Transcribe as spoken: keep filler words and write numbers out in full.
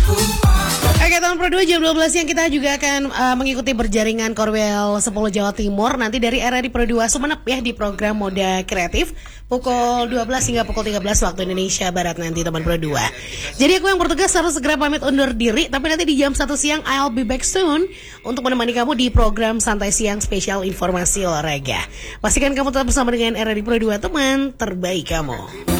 Oke, teman Pro dua jam dua belas siang kita juga akan uh, mengikuti berjaringan Korwil sepuluh Jawa Timur nanti dari R R I Pro dua Sumeneb ya di program Moda Kreatif pukul dua belas hingga pukul tiga belas waktu Indonesia Barat nanti teman Pro dua. Jadi aku yang bertugas harus segera pamit undur diri, tapi nanti di jam satu siang I'll be back soon untuk menemani kamu di program Santai Siang spesial informasi olahraga. Pastikan kamu tetap bersama dengan R R I Pro dua, teman terbaik kamu.